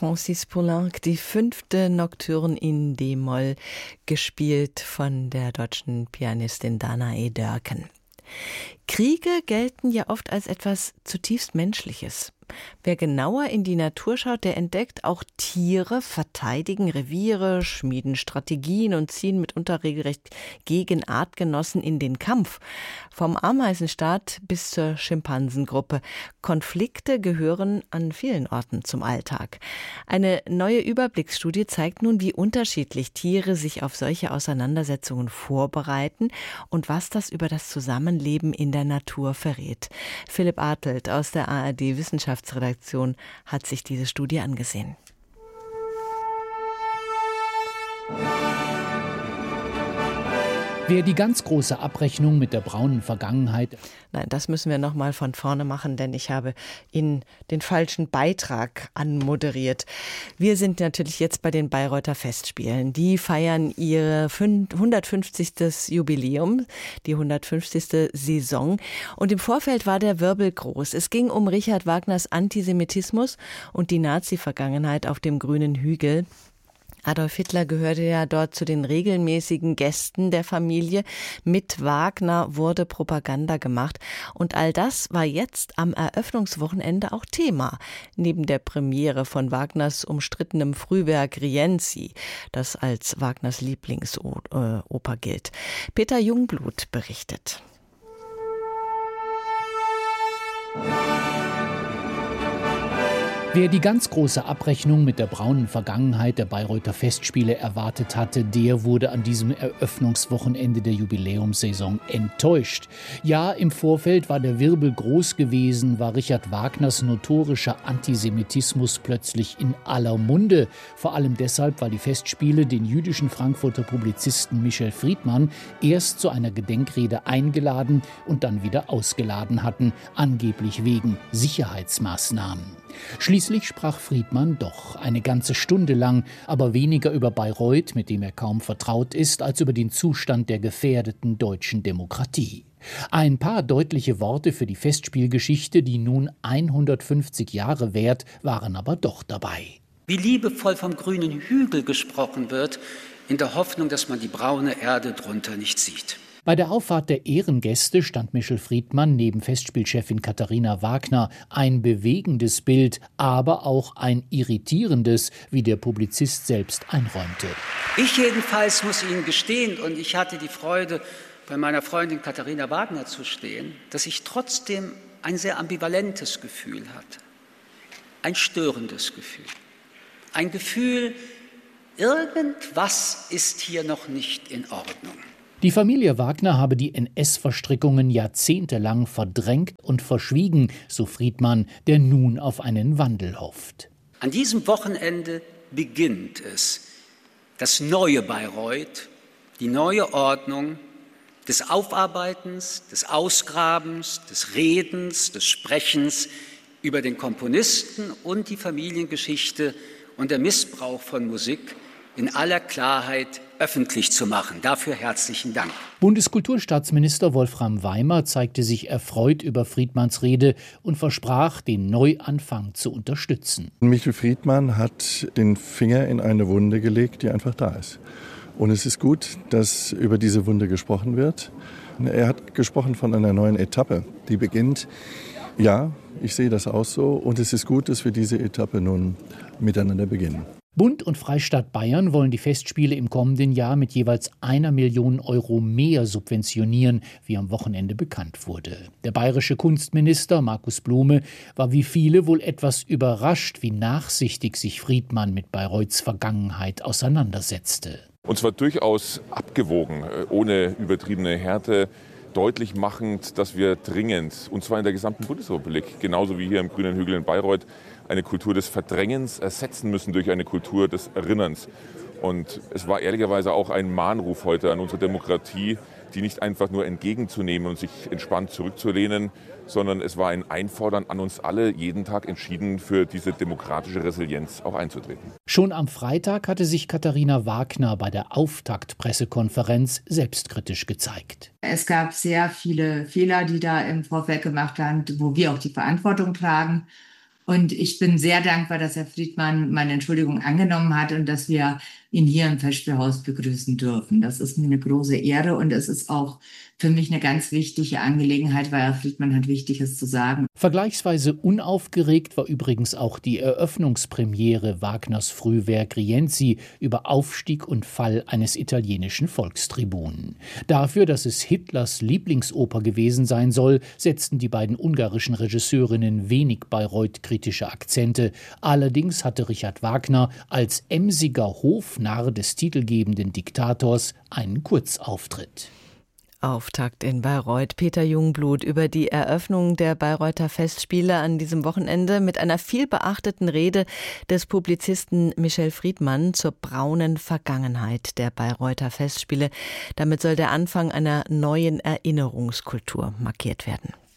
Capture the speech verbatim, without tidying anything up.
Francis Poulenc, die fünfte Nocturne in D-Moll, gespielt von der deutschen Pianistin Danae Dörken. Kriege gelten ja oft als etwas zutiefst Menschliches. Wer genauer in die Natur schaut, der entdeckt, auch Tiere verteidigen Reviere, schmieden Strategien und ziehen mitunter regelrecht gegen Artgenossen in den Kampf. Vom Ameisenstaat bis zur Schimpansengruppe. Konflikte gehören an vielen Orten zum Alltag. Eine neue Überblicksstudie zeigt nun, wie unterschiedlich Tiere sich auf solche Auseinandersetzungen vorbereiten und was das über das Zusammenleben in der Natur verrät. Philipp Artelt aus der A R D-Wissenschaftsredaktion hat sich diese Studie angesehen. Wer die ganz große Abrechnung mit der braunen Vergangenheit... Nein, das müssen wir noch mal von vorne machen, denn ich habe Ihnen den falschen Beitrag anmoderiert. Wir sind natürlich jetzt bei den Bayreuther Festspielen. Die feiern ihr hundertfünfzigsten Jubiläum, die hundertfünfzigste Saison. Und im Vorfeld war der Wirbel groß. Es ging um Richard Wagners Antisemitismus und die Nazi-Vergangenheit auf dem grünen Hügel. Adolf Hitler gehörte ja dort zu den regelmäßigen Gästen der Familie. Mit Wagner wurde Propaganda gemacht. Und all das war jetzt am Eröffnungswochenende auch Thema. Neben der Premiere von Wagners umstrittenem Frühwerk Rienzi, das als Wagners Lieblingsoper gilt. Peter Jungblut berichtet. Wer die ganz große Abrechnung mit der braunen Vergangenheit der Bayreuther Festspiele erwartet hatte, der wurde an diesem Eröffnungswochenende der Jubiläumssaison enttäuscht. Ja, im Vorfeld war der Wirbel groß gewesen, war Richard Wagners notorischer Antisemitismus plötzlich in aller Munde. Vor allem deshalb, weil die Festspiele den jüdischen Frankfurter Publizisten Michel Friedmann erst zu einer Gedenkrede eingeladen und dann wieder ausgeladen hatten, angeblich wegen Sicherheitsmaßnahmen. Schließlich sprach Friedmann doch eine ganze Stunde lang, aber weniger über Bayreuth, mit dem er kaum vertraut ist, als über den Zustand der gefährdeten deutschen Demokratie. Ein paar deutliche Worte für die Festspielgeschichte, die nun hundertfünfzig Jahre währt, waren aber doch dabei. Wie liebevoll vom grünen Hügel gesprochen wird, in der Hoffnung, dass man die braune Erde drunter nicht sieht. Bei der Auffahrt der Ehrengäste stand Michel Friedmann neben Festspielchefin Katharina Wagner. Ein bewegendes Bild, aber auch ein irritierendes, wie der Publizist selbst einräumte. Ich jedenfalls muss Ihnen gestehen, und ich hatte die Freude, bei meiner Freundin Katharina Wagner zu stehen, dass ich trotzdem ein sehr ambivalentes Gefühl hatte. Ein störendes Gefühl. Ein Gefühl, irgendwas ist hier noch nicht in Ordnung. Die Familie Wagner habe die N S-Verstrickungen jahrzehntelang verdrängt und verschwiegen, so Friedmann, der nun auf einen Wandel hofft. An diesem Wochenende beginnt es, das neue Bayreuth, die neue Ordnung des Aufarbeitens, des Ausgrabens, des Redens, des Sprechens über den Komponisten und die Familiengeschichte und der Missbrauch von Musik in aller Klarheit öffentlich zu machen. Dafür herzlichen Dank. Bundeskulturstaatsminister Wolfram Weimer zeigte sich erfreut über Friedmanns Rede und versprach, den Neuanfang zu unterstützen. Michel Friedmann hat den Finger in eine Wunde gelegt, die einfach da ist. Und es ist gut, dass über diese Wunde gesprochen wird. Er hat gesprochen von einer neuen Etappe, die beginnt. Ja, ich sehe das auch so. Und es ist gut, dass wir diese Etappe nun miteinander beginnen. Bund und Freistaat Bayern wollen die Festspiele im kommenden Jahr mit jeweils einer Million Euro mehr subventionieren, wie am Wochenende bekannt wurde. Der bayerische Kunstminister Markus Blume war wie viele wohl etwas überrascht, wie nachsichtig sich Friedmann mit Bayreuths Vergangenheit auseinandersetzte. Und zwar durchaus abgewogen, ohne übertriebene Härte, deutlich machend, dass wir dringend, und zwar in der gesamten Bundesrepublik, genauso wie hier im grünen Hügel in Bayreuth, eine Kultur des Verdrängens ersetzen müssen durch eine Kultur des Erinnerns. Und es war ehrlicherweise auch ein Mahnruf heute an unsere Demokratie, die nicht einfach nur entgegenzunehmen und sich entspannt zurückzulehnen, sondern es war ein Einfordern an uns alle, jeden Tag entschieden für diese demokratische Resilienz auch einzutreten. Schon am Freitag hatte sich Katharina Wagner bei der Auftaktpressekonferenz selbstkritisch gezeigt. Es gab sehr viele Fehler, die da im Vorfeld gemacht haben, wo wir auch die Verantwortung tragen. Und ich bin sehr dankbar, dass Herr Friedmann meine Entschuldigung angenommen hat und dass wir ihn hier im Festspielhaus begrüßen dürfen. Das ist mir eine große Ehre und es ist auch für mich eine ganz wichtige Angelegenheit, weil Herr Friedmann hat Wichtiges zu sagen. Vergleichsweise unaufgeregt war übrigens auch die Eröffnungspremiere Wagners Frühwerk Rienzi über Aufstieg und Fall eines italienischen Volkstribunen. Dafür, dass es Hitlers Lieblingsoper gewesen sein soll, setzten die beiden ungarischen Regisseurinnen wenig Bayreuth-kritische Akzente. Allerdings hatte Richard Wagner als emsiger Hofnarr des titelgebenden Diktators einen Kurzauftritt. Auftakt in Bayreuth. Peter Jungblut über die Eröffnung der Bayreuther Festspiele an diesem Wochenende mit einer vielbeachteten Rede des Publizisten Michel Friedmann zur braunen Vergangenheit der Bayreuther Festspiele. Damit soll der Anfang einer neuen Erinnerungskultur markiert werden.